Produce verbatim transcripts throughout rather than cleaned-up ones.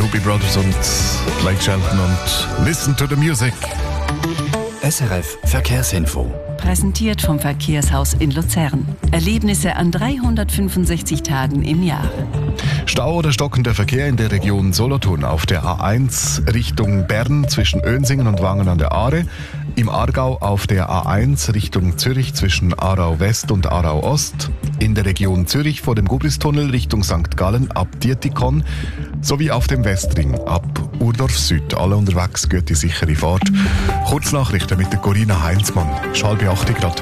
Doobie Brothers und Blake Shelton und Listen to the Music. S R F Verkehrsinfo. Präsentiert vom Verkehrshaus in Luzern. Erlebnisse an dreihundertfünfundsechzig Tagen im Jahr. Stau oder stockender Verkehr in der Region Solothurn auf der A eins Richtung Bern zwischen Önsingen und Wangen an der Aare. Im Aargau auf der A eins Richtung Zürich zwischen Aarau West und Aarau Ost. In der Region Zürich vor dem Gubristunnel Richtung Sankt Gallen ab Dietikon. Sowie auf dem Westring ab Urdorf Süd. Alle unterwegs, gute sichere Fahrt. Kurznachrichten mit der Corinna Heinzmann. Schalbe acht Grad.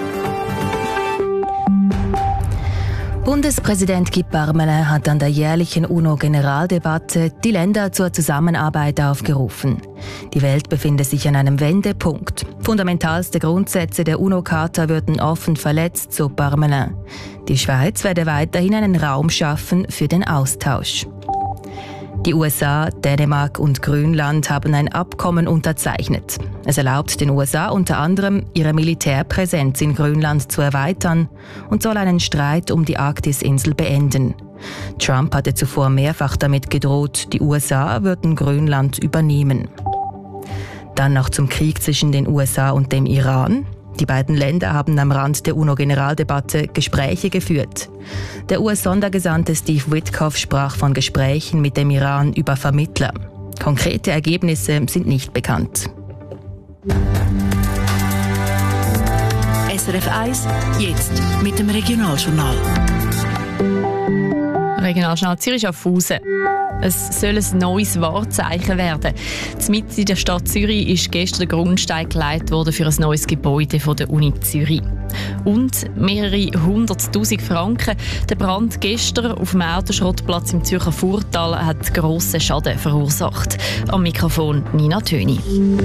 Bundespräsident Guy Parmelin hat an der jährlichen UNO-Generaldebatte die Länder zur Zusammenarbeit aufgerufen. Die Welt befinde sich an einem Wendepunkt. Fundamentalste Grundsätze der UNO-Charta würden offen verletzt, so Parmelin. Die Schweiz werde weiterhin einen Raum schaffen für den Austausch. Die U S A, Dänemark und Grönland haben ein Abkommen unterzeichnet. Es erlaubt den U S A unter anderem, ihre Militärpräsenz in Grönland zu erweitern und soll einen Streit um die Arktisinsel beenden. Trump hatte zuvor mehrfach damit gedroht, die U S A würden Grönland übernehmen. Dann noch zum Krieg zwischen den U S A und dem Iran. Die beiden Länder haben am Rand der UNO-Generaldebatte Gespräche geführt. Der U S-Sondergesandte Steve Witkoff sprach von Gesprächen mit dem Iran über Vermittler. Konkrete Ergebnisse sind nicht bekannt. S R F eins, jetzt mit dem Regionaljournal. Regionaljournal Zürich auf Schaffhausen. Es soll ein neues Wahrzeichen werden. Mitten in der Stadt Zürich ist gestern der Grundstein gelegt worden für ein neues Gebäude von der Uni Zürich. Und mehrere hunderttausend Franken. Der Brand gestern auf dem Autoschrottplatz im Zürcher Furtal hat grossen Schaden verursacht. Am Mikrofon Nina Töni.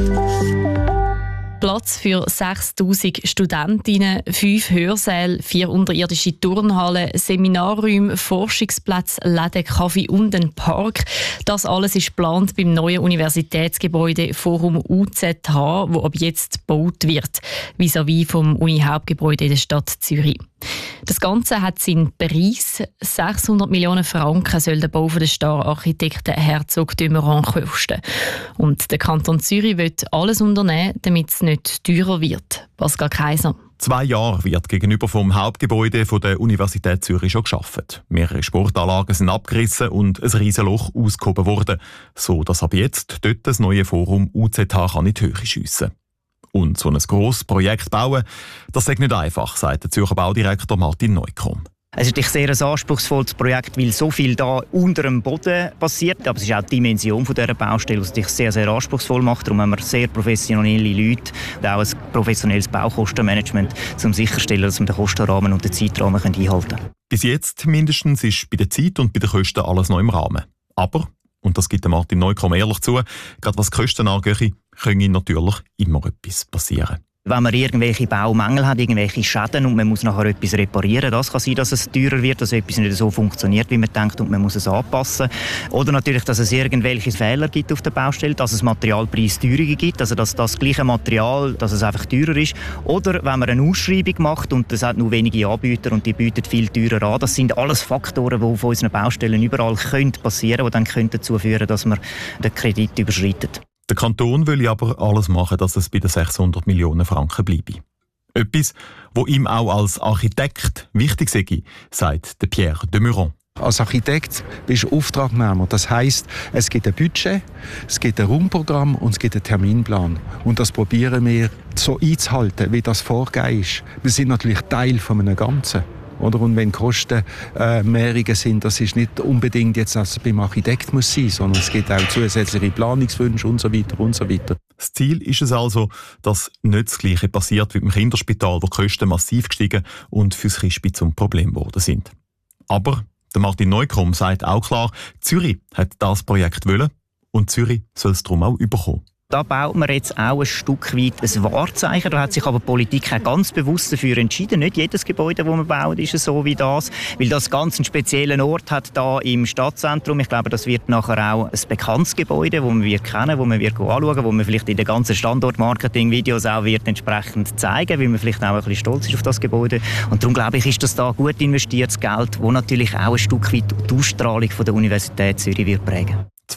Platz für sechstausend Studentinnen, fünf Hörsäle, vier unterirdische Turnhallen, Seminarräume, Forschungsplätze, Läden, Kaffee und ein Park. Das alles ist geplant beim neuen Universitätsgebäude Forum U Z H, wo ab jetzt gebaut wird, vis-à-vis vom Uni-Hauptgebäude in der Stadt Zürich. Das Ganze hat seinen Preis. sechshundert Millionen Franken soll der Bau der Star-Architekten Herzog de Meuron kosten. Und der Kanton Zürich will alles unternehmen, damit es nicht teurer wird. Pascal Kaiser. Zwei Jahre wird gegenüber vom Hauptgebäude der Universität Zürich schon gearbeitet. Mehrere Sportanlagen sind abgerissen und ein Riesenloch ausgehoben worden, so dass ab jetzt dort das neue Forum U Z H kann in die Höhe schiessen. Und so ein grosses Projekt bauen, das ist nicht einfach, sagt der Zürcher Baudirektor Martin Neukromm. Es ist ein sehr anspruchsvolles Projekt, weil so viel da unter dem Boden passiert. Aber es ist auch die Dimension dieser Baustelle, die es sehr, sehr anspruchsvoll macht. Darum haben wir sehr professionelle Leute und auch ein professionelles Baukostenmanagement, um sicherzustellen, dass wir den Kostenrahmen und den Zeitrahmen einhalten können. Bis jetzt mindestens ist bei der Zeit und bei den Kosten alles noch im Rahmen. Aber, und das gibt Martin Neukromm ehrlich zu, gerade was die Kosten angeht, können natürlich immer etwas passieren. Wenn man irgendwelche Baumängel hat, irgendwelche Schäden und man muss nachher etwas reparieren, das kann sein, dass es teurer wird, dass etwas nicht so funktioniert, wie man denkt und man muss es anpassen. Oder natürlich, dass es irgendwelche Fehler gibt auf der Baustelle, dass es Materialpreisteuerungen gibt, also dass das gleiche Material, dass es einfach teurer ist. Oder wenn man eine Ausschreibung macht und es hat nur wenige Anbieter und die bieten viel teurer an. Das sind alles Faktoren, die auf unseren Baustellen überall können passieren, die dann können dazu führen, dass man den Kredit überschreitet. Der Kanton will aber alles machen, dass es bei den sechshundert Millionen Franken bleibe. Etwas, wo ihm auch als Architekt wichtig sei, sagt der Pierre de Meuron. Als Architekt bist du Auftragnehmer. Das heisst, es gibt ein Budget, es gibt ein Raumprogramm und es gibt einen Terminplan. Und das probieren wir so einzuhalten, wie das vorgegeben ist. Wir sind natürlich Teil von einem Ganzen. Oder? Und wenn Kosten äh, mehrere sind, das ist nicht unbedingt jetzt, dass es beim Architekt muss sein, sondern es gibt auch zusätzliche Planungswünsche und so weiter und so weiter. Das Ziel ist es also, dass nicht das Gleiche passiert wie beim Kinderspital, wo die Kosten massiv gestiegen und fürs Kispi zum Problem geworden sind. Aber der Martin Neukromm sagt auch klar, Zürich hat das Projekt wollen und Zürich soll es darum auch überkommen. Da baut man jetzt auch ein Stück weit ein Wahrzeichen. Da hat sich aber die Politik auch ganz bewusst dafür entschieden. Nicht jedes Gebäude, das man baut, ist so wie das. Weil das ganz einen speziellen Ort hat da im Stadtzentrum. Ich glaube, das wird nachher auch ein bekanntes Gebäude, das man wird kennen, das man wird anschauen, wo man vielleicht in den ganzen Standort-Marketing-Videos auch wird entsprechend zeigen, weil man vielleicht auch ein bisschen stolz ist auf das Gebäude. Und darum glaube ich, ist das da gut investiertes Geld, das natürlich auch ein Stück weit die Ausstrahlung von der Universität Zürich wird prägen. Das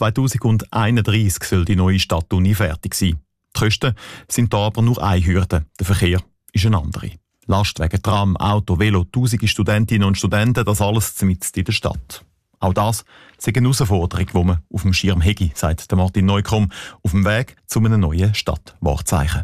zweitausendeinunddreißig soll die neue Stadtuni fertig sein. Die Kosten sind da aber nur eine Hürde. Der Verkehr ist eine andere. Lastwagen, Tram, Auto, Velo, tausende Studentinnen und Studenten, das alles mitten in der Stadt. Auch das ist eine Herausforderung, die man auf dem Schirm hege, sagt Martin Neukomm, auf dem Weg zu einem neuen Stadtwahrzeichen.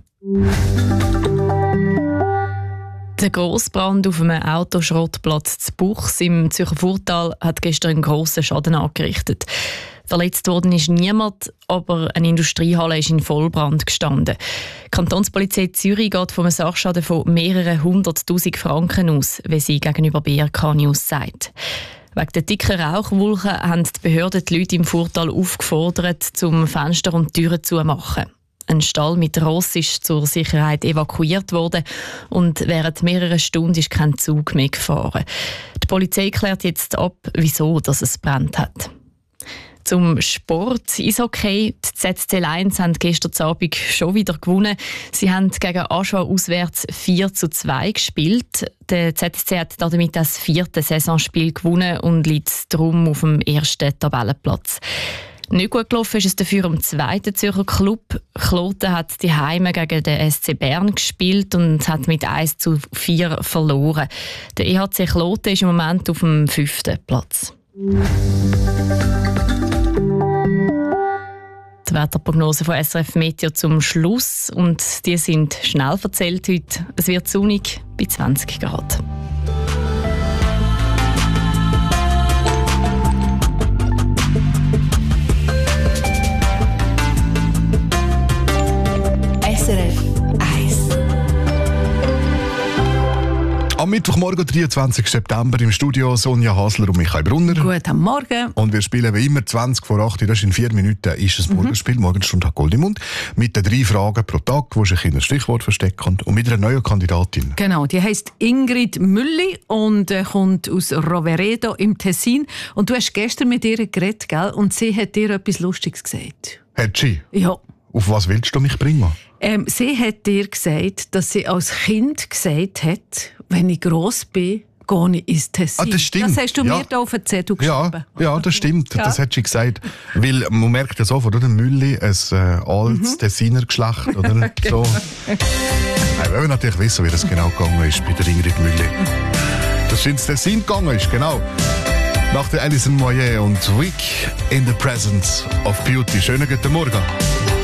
Der Grossbrand auf einem Autoschrottplatz zu Buchs im Zürcher Furtal hat gestern einen grossen Schaden angerichtet. Verletzt worden ist niemand, aber eine Industriehalle ist in Vollbrand gestanden. Die Kantonspolizei Zürich geht von einem Sachschaden von mehreren hunderttausend Franken aus, wie sie gegenüber B R K News sagt. Wegen der dicken Rauchwolken haben die Behörden die Leute im Furtal aufgefordert, zum Fenster und Türen zumachen. Ein Stall mit Ross ist zur Sicherheit evakuiert worden und während mehrerer Stunden ist kein Zug mehr gefahren. Die Polizei klärt jetzt ab, wieso dass es brennt hat. Zum Sport, Eishockey. Die Z C Lions haben gestern Abend schon wieder gewonnen. Sie haben gegen Aschua auswärts vier zu zwei gespielt. Der Z C hat damit das vierte Saisonspiel gewonnen und liegt darum auf dem ersten Tabellenplatz. Nicht gut gelaufen ist es dafür am zweiten Zürcher Club. Kloten hat die Heime gegen den S C Bern gespielt und hat mit eins zu vier verloren. Der E H C Kloten ist im Moment auf dem fünften Platz. Die Wetterprognose von S R F Meteo zum Schluss. Und die sind schnell erzählt heute. Es wird sonnig bei zwanzig Grad. S R F eins. Am Mittwochmorgen, dreiundzwanzigsten September, im Studio Sonja Hasler und Michael Brunner. Guten Morgen. Und wir spielen wie immer zwanzig vor acht, das ist in vier Minuten, ist das Morgenspiel, mhm. Morgenstunde Gold im Mund, mit den drei Fragen pro Tag, wo sich in ein Stichwort verstecken und mit einer neuen Kandidatin. Genau, die heisst Ingrid Mülli und äh, kommt aus Roveredo im Tessin. Und du hast gestern mit ihr geredet, gell? Und sie hat dir etwas Lustiges gesagt. Hat sie? Ja. Auf was willst du mich bringen? Ähm, sie hat dir gesagt, dass sie als Kind gesagt hat, wenn ich gross bin, gehe ich ins Tessin. Ah, das stimmt. Das hast du ja. mir hier auf den Zettel geschrieben. Ja, ja, das stimmt. Ja. Das hat sie gesagt. Weil man merkt ja sofort, oder? Mülli, ein äh, altes mhm. Tessiner Geschlecht. Oder? Genau. So. Wir wollen natürlich wissen, wie das genau gegangen ist bei der Ingrid Mülli. Dass sie ins Tessin gegangen ist, genau. Nach der Alison Moyet und Week in the Presence of Beauty. Schönen guten Morgen.